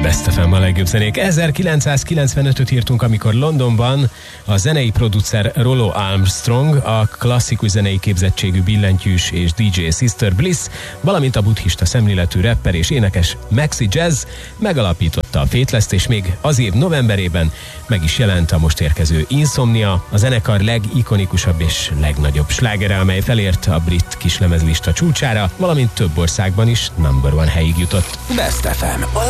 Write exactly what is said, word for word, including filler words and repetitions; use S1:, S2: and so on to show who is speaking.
S1: Best ef em a legjobb zenék. ezerkilencszázkilencvenötöt írtunk, amikor Londonban a zenei producer Rollo Armstrong, a klasszikus zenei képzettségű billentyűs és dé dzsé Sister Bliss, valamint a buddhista szemléletű rapper és énekes Maxi Jazz megalapította a Faithless-t, és még az év novemberében meg is jelent a most érkező Insomnia, a zenekar legikonikusabb és legnagyobb slágere, amely felért a brit kislemezlista csúcsára, valamint több országban is number one helyig jutott.
S2: Best ef em.